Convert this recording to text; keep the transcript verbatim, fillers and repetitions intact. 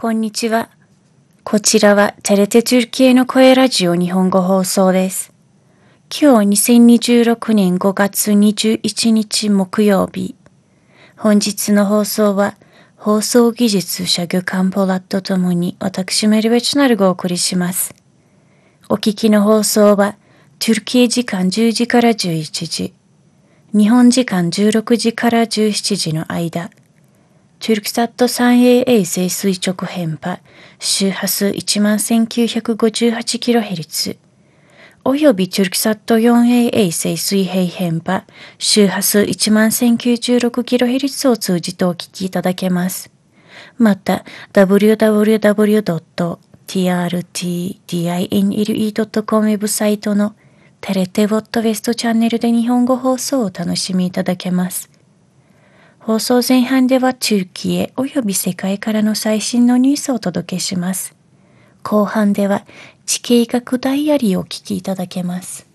こんにちは。こちらはテレテトゥルキエの声ラジオ日本語放送です。今日にせんにじゅうろくねんごがつにじゅういちにち木曜日。本日の放送は放送技術者魚カンポラとともに私メルベチナルがお送りします。お聞きの放送はトゥルキエ時間じゅうじからじゅういちじ、日本時間じゅうろくじからじゅうしちじの間、トゥルクサット スリーエー 衛星垂直編波周波数 いちまんせんきゅうひゃくごじゅうはちキロヘルツ およびトゥルクサット フォーエー 衛星水平編波周波数 いちまんせんきゅうじゅうろくキロヘルツ を通じてお聞きいただけます。また ダブリューダブリューダブリュードットティーアールティーディーアイエヌエルイードットコム ウェブサイトのテレテウォットウェストチャンネルで日本語放送をお楽しみいただけます。放送前半ではトゥルキエおよび世界からの最新のニュースをお届けします。後半では地形学ダイアリーをお聞きいただけます。